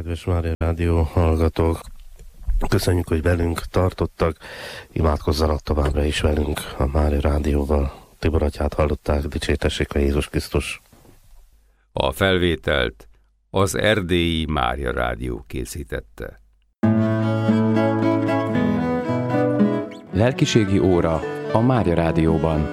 Kedves Mária Rádió hallgatók! Köszönjük, hogy velünk tartottak, imádkozzanak továbbra is velünk a Mária Rádióval. Tibor atyát hallották, dicsértessék a Jézus Krisztus! A felvételt az Erdélyi Mária Rádió készítette. Lelkiségi óra a Mária Rádióban.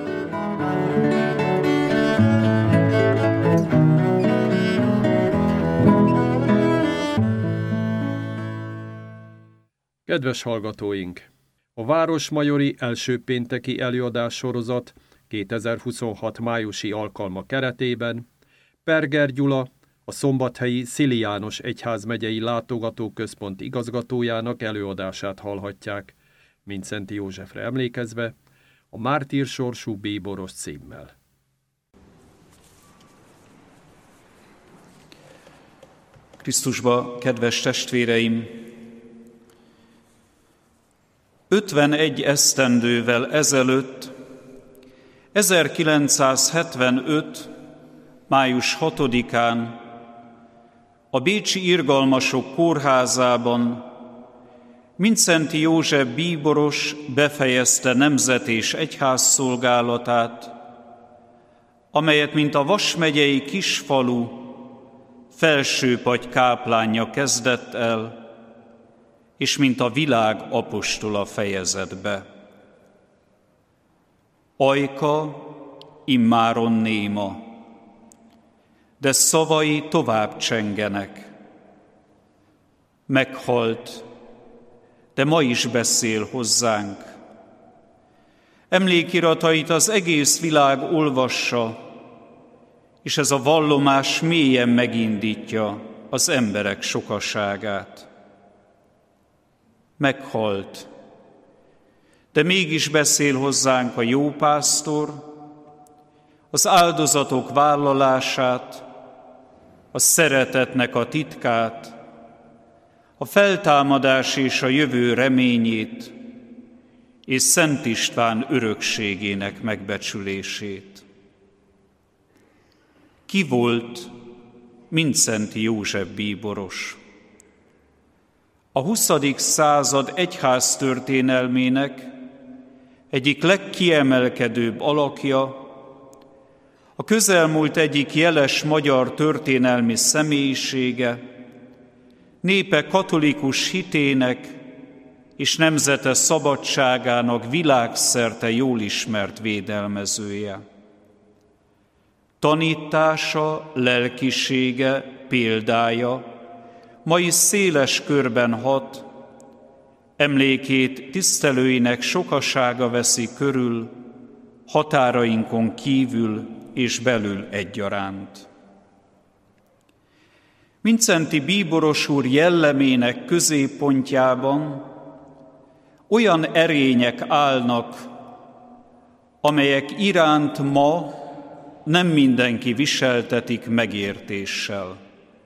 Kedves hallgatóink! A Városmajori első pénteki előadás sorozat 2026 májusi alkalma keretében Perger Gyula, a szombathelyi Szili János Egyházmegyei Látogatóközpont igazgatójának előadását hallhatják, Mindszenty Józsefre emlékezve, a Mártír sorsú bíboros címmel. Krisztusba, kedves testvéreim! 51 esztendővel ezelőtt, 1975. május 6-án a bécsi Irgalmasok kórházában Mindszenty József bíboros befejezte nemzet- és egyházszolgálatát, amelyet, mint a Vas megyei kisfalu Felsőpagy káplánja kezdett el, és mint a világ apostola fejezett be. Ajka immáron néma, de szavai tovább csengenek. Meghalt, de ma is beszél hozzánk. Emlékiratait az egész világ olvassa, és ez a vallomás mélyen megindítja az emberek sokaságát. Meghalt, de mégis beszél hozzánk a jó pásztor, az áldozatok vállalását, a szeretetnek a titkát, a feltámadás és a jövő reményét, és Szent István örökségének megbecsülését. Ki volt Mindszenty József bíboros? A 20. század egyháztörténelmének egyik legkiemelkedőbb alakja, a közelmúlt egyik jeles magyar történelmi személyisége, népe katolikus hitének és nemzete szabadságának világszerte jól ismert védelmezője. Tanítása, lelkisége, példája ma is széles körben hat, emlékét tisztelőinek sokasága veszi körül, határainkon kívül és belül egyaránt. Mindszenty bíboros úr jellemének középpontjában olyan erények állnak, amelyek iránt ma nem mindenki viseltetik megértéssel.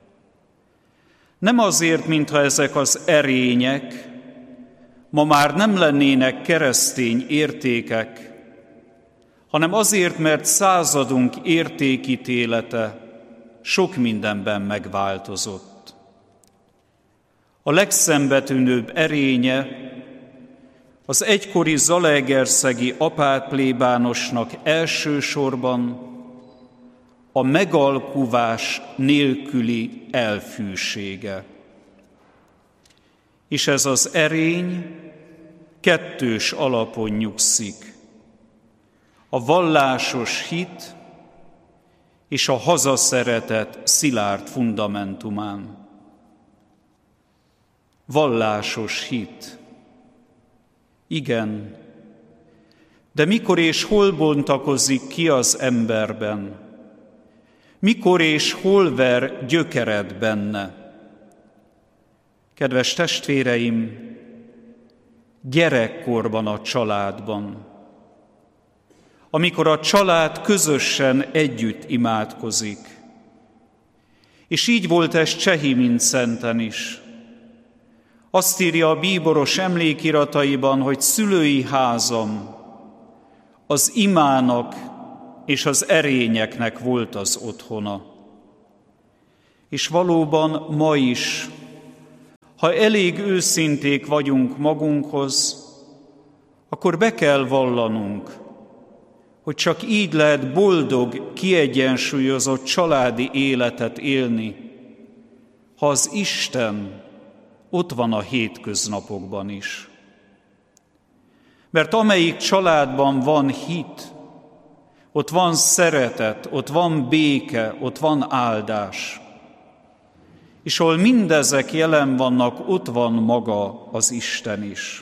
Nem azért, mintha ezek az erények ma már nem lennének keresztény értékek, hanem azért, mert századunk értékítélete sok mindenben megváltozott. A legszembetűnőbb erénye az egykori zalaegerszegi apátplébánosnak elsősorban a megalkuvás nélküli elfűsége. És ez az erény kettős alapon nyugszik: a vallásos hit és a hazaszeretet szilárd fundamentumán. Vallásos hit. Igen, de mikor és hol bontakozik ki az emberben? Mikor és hol ver gyökeret benne? Kedves testvéreim, gyerekkorban a családban, amikor a család közösen együtt imádkozik. És így volt ez Csehi Mindszenten is. Azt írja a bíboros emlékirataiban, hogy szülői házam az imának és az erényeknek volt az otthona. És valóban ma is Ha elég őszinték vagyunk magunkhoz, akkor be kell vallanunk, hogy csak így lehet boldog, kiegyensúlyozott családi életet élni, ha az Isten ott van a hétköznapokban is. Mert amelyik családban van hit, ott van szeretet, ott van béke, ott van áldás. És ahol mindezek jelen vannak, ott van maga az Isten is.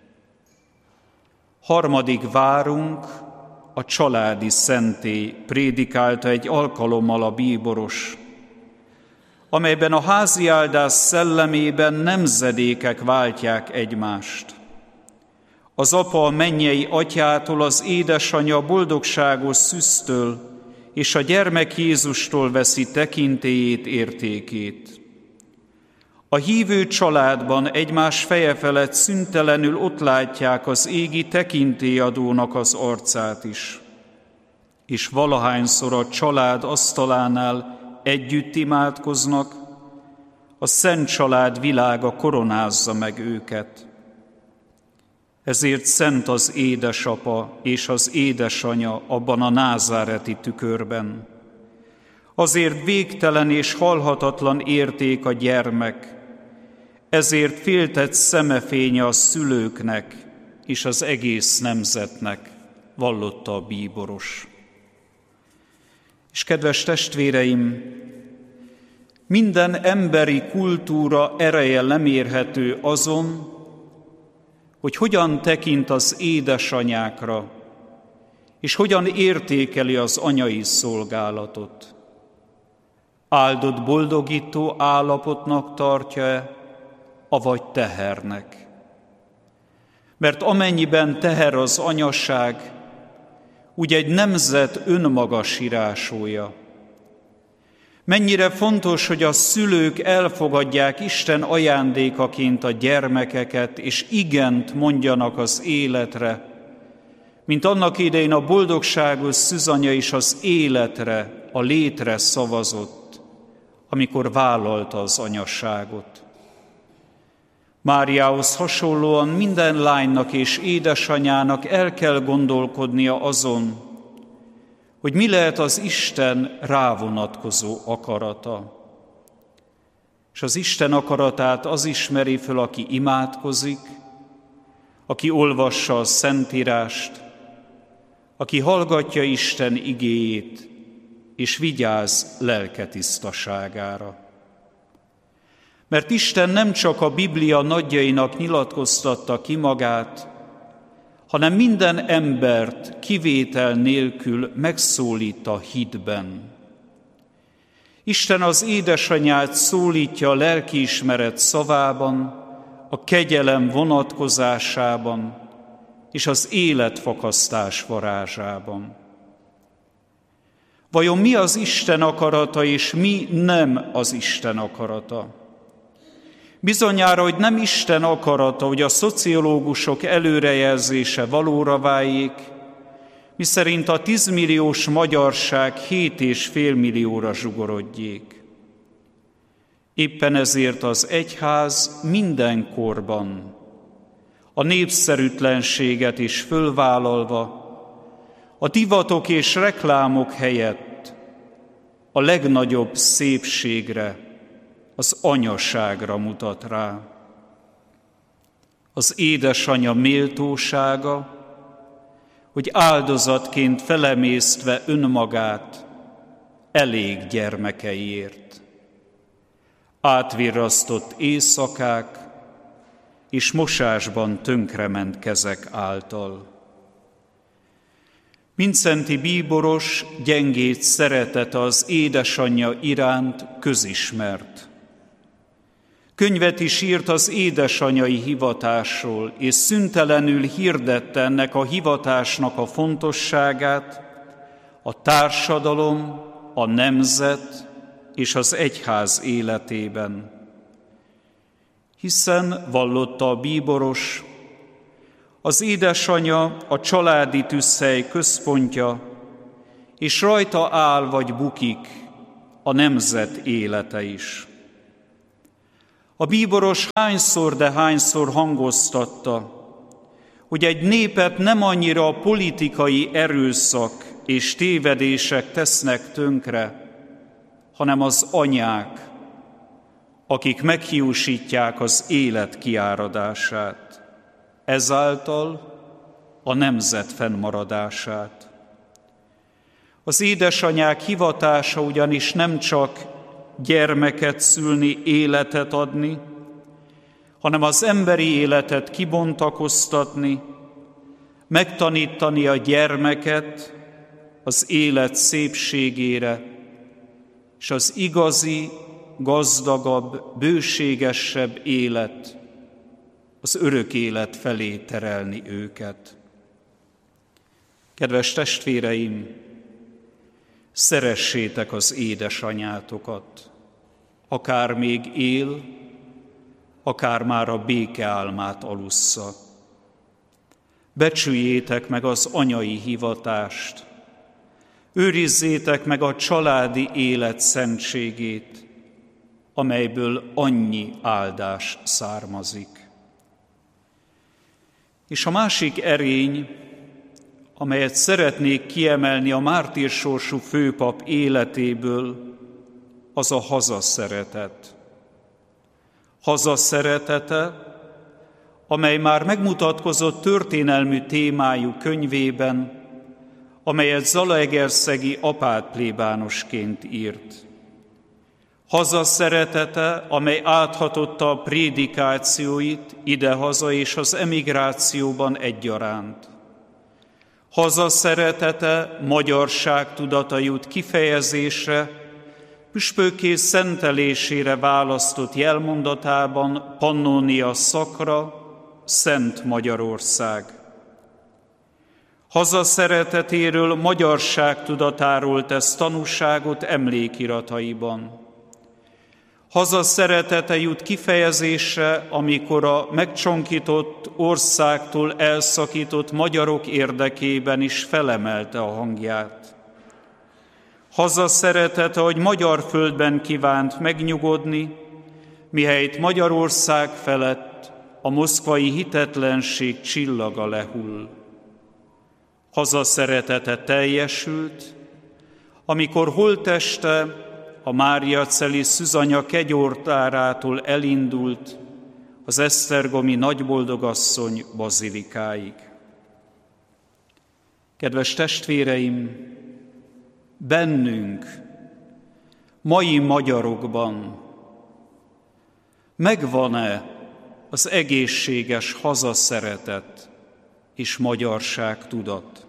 Harmadik várunk, a családi szentély prédikálta egy alkalommal a bíboros, amelyben a háziáldás szellemében nemzedékek váltják egymást. Az apa a mennyei atyától, az édesanyja a boldogságos szüsztől, és a gyermek Jézustól veszi tekintélyét, értékét. A hívő családban egymás feje felett szüntelenül ott látják az égi tekintélyadónak az arcát is. És valahányszor a család asztalánál együtt imádkoznak, a szent család világa koronázza meg őket. Ezért szent az édesapa és az édesanya abban a názáreti tükörben. Azért végtelen és halhatatlan érték a gyermek, ezért féltett szemefénye a szülőknek és az egész nemzetnek, vallotta a bíboros. És kedves testvéreim, minden emberi kultúra ereje lemérhető azon, hogy hogyan tekint az édesanyákra, és hogyan értékeli az anyai szolgálatot. Áldott boldogító állapotnak tartja-e, avagy tehernek? Mert amennyiben teher az anyaság, úgy egy nemzet önmaga sirásója. Mennyire fontos, hogy a szülők elfogadják Isten ajándékaként a gyermekeket, és igent mondjanak az életre, mint annak idején a boldogságos szűzanya is az életre, a létre szavazott, amikor vállalta az anyasságot. Máriához hasonlóan minden lánynak és édesanyának el kell gondolkodnia azon, hogy mi lehet az Isten rávonatkozó akarata. És az Isten akaratát az ismeri föl, aki imádkozik, aki olvassa a Szentírást, aki hallgatja Isten igéjét, és vigyáz lelke tisztaságára. Mert Isten nem csak a Biblia nagyjainak nyilatkoztatta ki magát, hanem minden embert kivétel nélkül megszólít a hitben. Isten az édesanyát szólítja a lelkiismeret szavában, a kegyelem vonatkozásában és az életfakasztás varázsában. Vajon mi az Isten akarata, és mi nem az Isten akarata? Bizonyára, hogy nem Isten akarata, hogy a szociológusok előrejelzése valóra váljék, miszerint a 10 milliós magyarság 7,5 millióra zsugorodjék. Éppen ezért az egyház minden korban, a népszerűtlenséget is fölvállalva, a divatok és reklámok helyett a legnagyobb szépségre, az anyaságra mutat rá. Az édesanya méltósága, hogy áldozatként felemésztve önmagát elég gyermekeiért. Átvirrasztott éjszakák és mosásban tönkrement kezek által. Mindszenty bíboros gyengét szeretete az édesanyja iránt közismert. Könyvet is írt az édesanyai hivatásról, és szüntelenül hirdette ennek a hivatásnak a fontosságát a társadalom, a nemzet és az egyház életében. Hiszen, vallotta a bíboros, az édesanya a családi tűzhely központja, és rajta áll vagy bukik a nemzet élete is. A bíboros hányszor, de hányszor hangoztatta, hogy egy népet nem annyira a politikai erőszak és tévedések tesznek tönkre, hanem az anyák, akik meghiúsítják az élet kiáradását, ezáltal a nemzet fennmaradását. Az édesanyák hivatása ugyanis nem csak gyermeket szülni, életet adni, hanem az emberi életet kibontakoztatni, megtanítani a gyermeket az élet szépségére, és az igazi, gazdagabb, bőségesebb élet, az örök élet felé terelni őket. Kedves testvéreim, szeressétek az édesanyátokat, akár még él, akár már a béke álmát alussza. Becsüljétek meg az anyai hivatást, őrizzétek meg a családi élet szentségét, amelyből annyi áldás származik. És a másik erény, amelyet szeretnék kiemelni a mártírsorsú főpap életéből, az a hazaszeretet. Hazaszeretete, amely már megmutatkozott történelmű témájú könyvében, amelyet zalaegerszegi apát plébánosként írt. Hazaszeretete, amely áthatotta a prédikációit idehaza és az emigrációban egyaránt. Hazaszeretete, magyarság tudata jut kifejezésre, püspökké szentelésére választott jelmondatában Pannonia Sacra, Szent Magyarország. Hazaszeretetéről, magyarság tudatáról tesz tanúságot emlékirataiban. Hazaszeretete jut kifejezésre, amikor a megcsonkított országtól elszakított magyarok érdekében is felemelte a hangját. Hazaszeretete, hogy magyar földben kívánt megnyugodni, mihelyt Magyarország felett a moszkvai hitetlenség csillaga lehull. Hazaszeretete teljesült, amikor holtteste a máriaceli Szűzanya kegyoltárától elindult az esztergomi Nagyboldogasszony bazilikáig. Kedves testvéreim, bennünk, mai magyarokban megvan-e az egészséges hazaszeretet és magyarság tudat?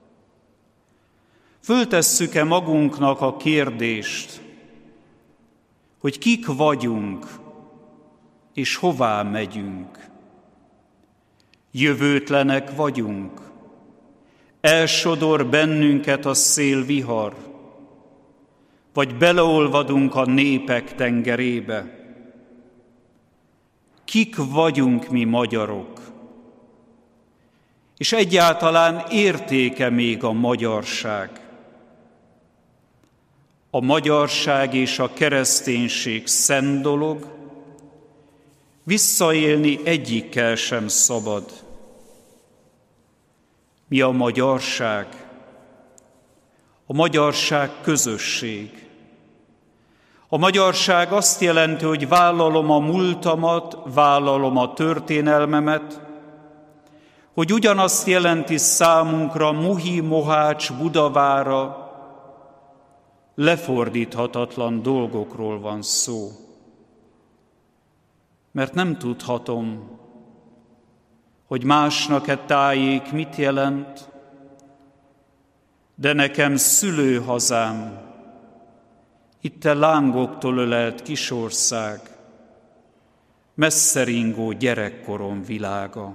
Föltesszük-e magunknak a kérdést, hogy kik vagyunk és hová megyünk? Jövőtlenek vagyunk, elsodor bennünket a szélvihar, vagy beleolvadunk a népek tengerébe? Kik vagyunk mi magyarok? És egyáltalán értéke még a magyarság? A magyarság és a kereszténység szent dolog, visszaélni egyikkel sem szabad. Mi a magyarság? A magyarság közösség. A magyarság azt jelenti, hogy vállalom a múltamat, vállalom a történelmemet, hogy ugyanazt jelenti számunkra Muhi, Mohács, Budavára, lefordíthatatlan dolgokról van szó. Mert nem tudhatom, hogy másnak tájék mit jelent, de nekem szülőhazám, itte lángoktól ölelt kisország, messzeringó gyerekkorom világa.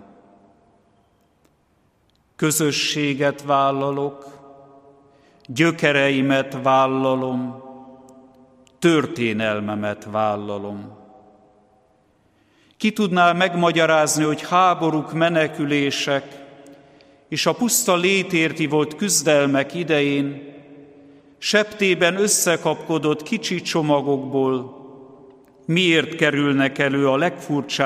Közösséget vállalok, gyökereimet vállalom, történelmemet vállalom. Ki tudná megmagyarázni, hogy háborúk, menekülések és a puszta létért vívott küzdelmek idején septében összekapkodott kicsi csomagokból miért kerülnek elő a legfurcsább